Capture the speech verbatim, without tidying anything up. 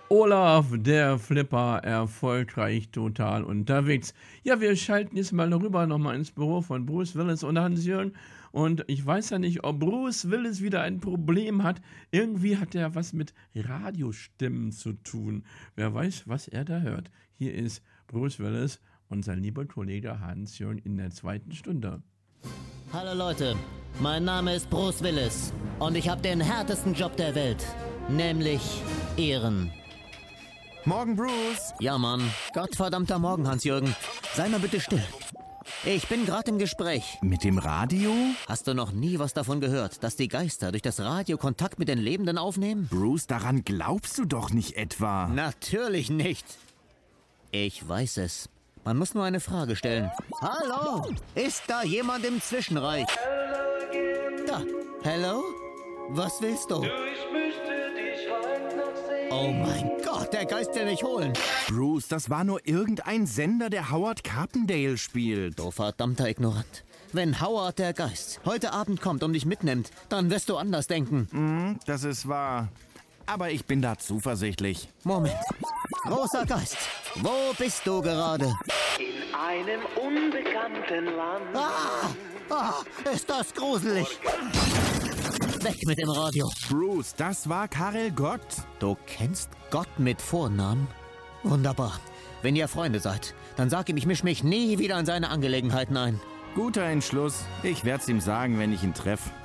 Olaf, der Flipper, erfolgreich total unterwegs. Ja, wir schalten jetzt mal rüber nochmal ins Büro von Bruce Willis und Hans-Jürgen. Und ich weiß ja nicht, ob Bruce Willis wieder ein Problem hat. Irgendwie hat er was mit Radiostimmen zu tun. Wer weiß, was er da hört. Hier ist Bruce Willis und sein lieber Kollege Hans-Jürgen in der zweiten Stunde. Hallo Leute, mein Name ist Bruce Willis und ich habe den härtesten Job der Welt, nämlich Ehren. Morgen, Bruce. Ja, Mann. Gottverdammter Morgen, Hans-Jürgen. Sei mal bitte still. Ich bin gerade im Gespräch. Mit dem Radio? Hast du noch nie was davon gehört, dass die Geister durch das Radio Kontakt mit den Lebenden aufnehmen? Bruce, daran glaubst du doch nicht etwa. Natürlich nicht. Ich weiß es. Man muss nur eine Frage stellen. Hallo? Ist da jemand im Zwischenreich? Da. Hello? Was willst du? Oh mein Gott, der Geist will mich holen. Bruce, das war nur irgendein Sender, der Howard Carpendale spielt. Du verdammter Ignorant. Wenn Howard der Geist heute Abend kommt und dich mitnimmt, dann wirst du anders denken. Mm, das ist wahr. Aber ich bin da zuversichtlich. Moment. Großer Geist, wo bist du gerade? In einem unbekannten Land. Ah, ah, ist das gruselig. Weg mit dem Radio. Bruce, das war Karel Gott. Du kennst Gott mit Vornamen? Wunderbar. Wenn ihr Freunde seid, dann sag ihm, ich misch mich nie wieder in seine Angelegenheiten ein. Guter Entschluss. Ich werd's ihm sagen, wenn ich ihn treffe.